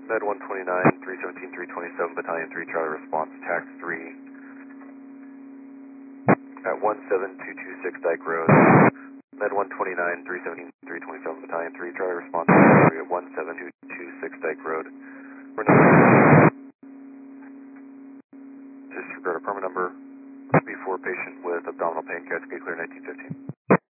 Med 129, 317, 327, Battalion 3, Charlie response, TAC 3 at 17226 Dyke Road. Med 129, 317, 327, Battalion 3, Charlie response, TAC 3 at 17226 Dyke Road. We're not disregard a permit number, B4 patient with abdominal pain, Cascade Clear 1915.